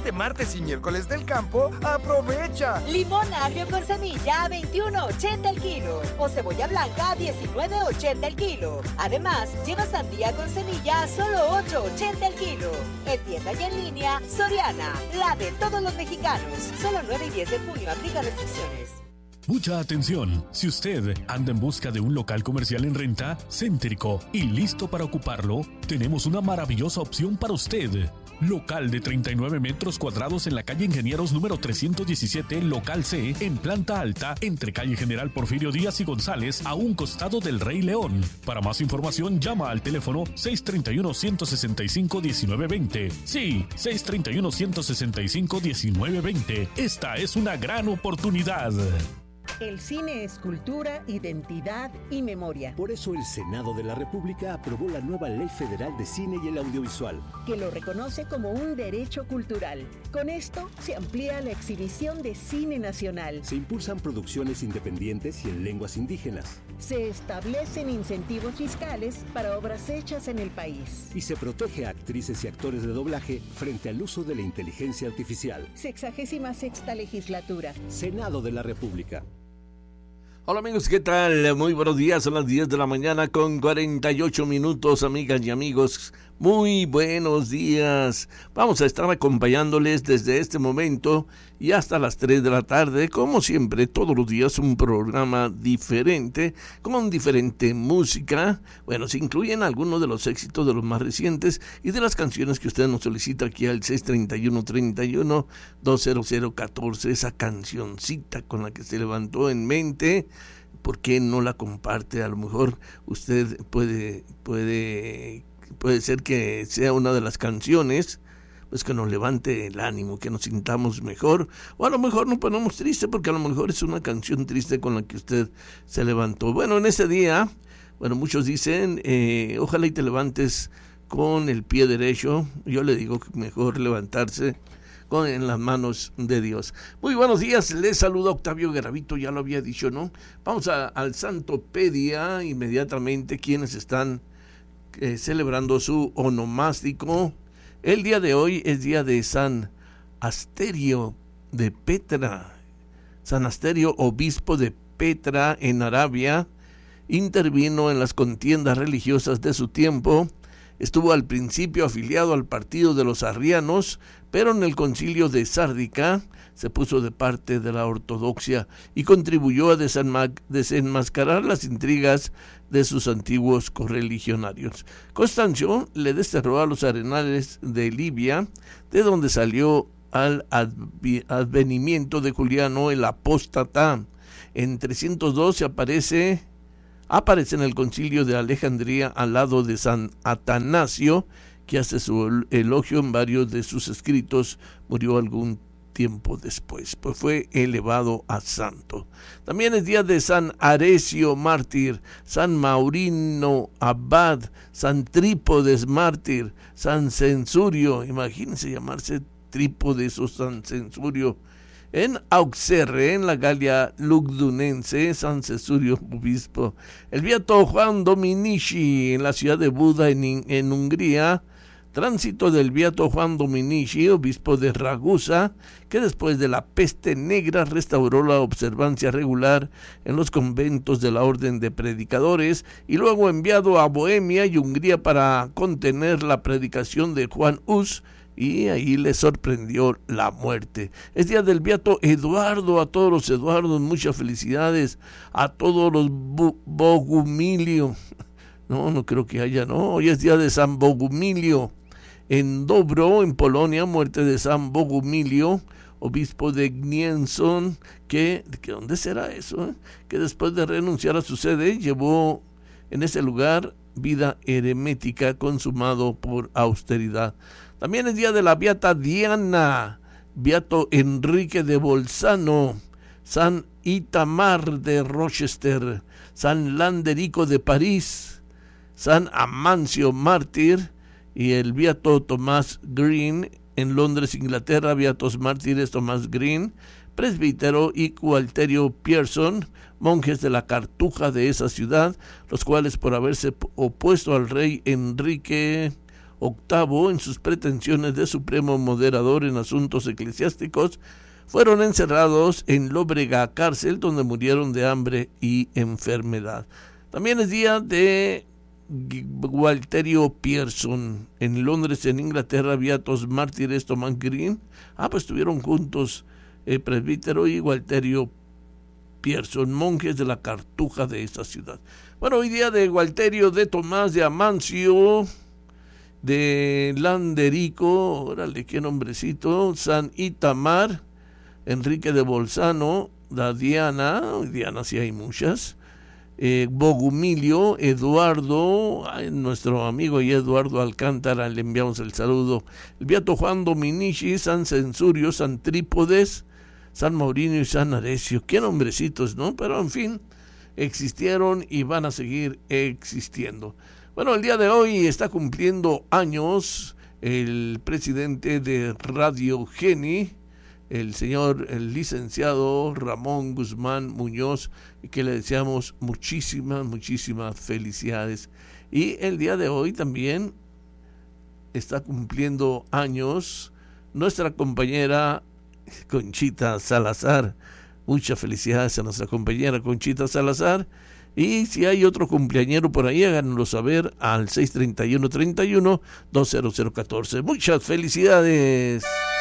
este martes y miércoles del campo, aprovecha. Limón agrio con semilla a $21.80 el kilo o cebolla blanca a $19.80 el kilo. Además, lleva sandía con semilla a solo $8.80 el kilo. En tienda y en línea, Soriana, la de todos los mexicanos. Solo 9 y 10 de junio, aplica restricciones. Mucha atención, si usted anda en busca de un local comercial en renta, céntrico y listo para ocuparlo, tenemos una maravillosa opción para usted. Local de 39 metros cuadrados en la calle Ingenieros número 317, local C, en planta alta, entre calle General Porfirio Díaz y González, a un costado del Rey León. Para más información, llama al teléfono 631-165-1920. Sí, 631-165-1920. Esta es una gran oportunidad. El cine es cultura, identidad y memoria. Por eso el Senado de la República aprobó la nueva Ley Federal de Cine y el Audiovisual, que lo reconoce como un derecho cultural. Con esto se amplía la exhibición de cine nacional. Se impulsan producciones independientes y en lenguas indígenas. Se establecen incentivos fiscales para obras hechas en el país. Y se protege a actrices y actores de doblaje frente al uso de la inteligencia artificial. 66ª legislatura. Senado de la República. Hola amigos, ¿qué tal? Muy buenos días, son las 10 de la mañana con 48 minutos, amigas y amigos. Muy buenos días. Vamos a estar acompañándoles desde este momento y hasta las 3 de la tarde. Como siempre, todos los días un programa diferente, con diferente música. Bueno, se incluyen algunos de los éxitos de los más recientes y de las canciones que usted nos solicita aquí al 631-31-20014. Esa cancioncita con la que se levantó en mente. ¿Por qué no la comparte? A lo mejor usted puede ser que sea una de las canciones pues que nos levante el ánimo, que nos sintamos mejor, o a lo mejor nos ponemos triste porque a lo mejor es una canción triste con la que usted se levantó. Bueno, en ese día, bueno, muchos dicen, ojalá y te levantes con el pie derecho. Yo le digo que mejor levantarse en las manos de Dios. Muy buenos días, les saluda Octavio Garavito, ya lo había dicho, ¿no? Vamos al Santopedia inmediatamente, quienes están celebrando su onomástico. El día de hoy es día de San Asterio de Petra. San Asterio, obispo de Petra en Arabia, intervino en las contiendas religiosas de su tiempo. Estuvo al principio afiliado al partido de los arrianos, pero en el concilio de Sárdica se puso de parte de la ortodoxia y contribuyó a desenmascarar las intrigas de sus antiguos correligionarios. Constancio le desterró a los arenales de Libia, de donde salió al advenimiento de Juliano el apóstata. En 312 aparece en el concilio de Alejandría al lado de San Atanasio, que hace su elogio en varios de sus escritos. Murió algún tiempo después, pues fue elevado a santo. También es día de San Arecio mártir, San Maurino abad, San Trípodes mártir, San Censurio, imagínense llamarse Trípodes o San Censurio. En Auxerre, en la Galia Lugdunense, San Censurio obispo. El beato Juan Dominici, en la ciudad de Buda, en Hungría. Tránsito del beato Juan Dominici, obispo de Ragusa, que después de la peste negra restauró la observancia regular en los conventos de la orden de predicadores y luego enviado a Bohemia y Hungría para contener la predicación de Juan Hus, y ahí le sorprendió la muerte. Es día del beato Eduardo. A todos los Eduardos, muchas felicidades. A todos los Bogumilio. No creo que haya, no. Hoy es día de San Bogumilio. En Dobro, en Polonia, muerte de San Bogumilio, obispo de Gniezno, que ¿dónde será eso? Que después de renunciar a su sede, llevó en ese lugar vida eremética consumado por austeridad. También es día de la beata Diana, beato Enrique de Bolzano, San Itamar de Rochester, San Landerico de París, San Amancio mártir, y el beato Tomás Green en Londres, Inglaterra. Beatos mártires: Tomás Green, presbítero, y Gualterio Pearson, monjes de la Cartuja de esa ciudad, los cuales por haberse opuesto al rey Enrique VIII en sus pretensiones de supremo moderador en asuntos eclesiásticos, fueron encerrados en Lóbrega cárcel, donde murieron de hambre y enfermedad. También es día de Gualterio Pierson. En Londres, en Inglaterra, beatos mártires Thomas Green. Pues estuvieron juntos presbítero y Gualterio Pierson, monjes de la Cartuja de esta ciudad. Bueno, hoy día de Gualterio, de Tomás de Amancio, de Landerico, órale, qué nombrecito, San Itamar, Enrique de Bolzano, la Diana sí hay muchas, Bogumilio, Eduardo, nuestro amigo y Eduardo Alcántara, le enviamos el saludo, el beato Juan Dominici, San Censurio, San Trípodes, San Maurinio y San Arecio, qué nombrecitos, ¿no? Pero en fin, existieron y van a seguir existiendo. Bueno, el día de hoy está cumpliendo años el presidente de Radio Geni, el licenciado Ramón Guzmán Muñoz, y que le deseamos muchísimas felicidades. Y el día de hoy también está cumpliendo años nuestra compañera Conchita Salazar. Muchas felicidades a nuestra compañera Conchita Salazar. Y si hay otro cumpleañero por ahí, háganlo saber al 631-31-20014. Muchas felicidades.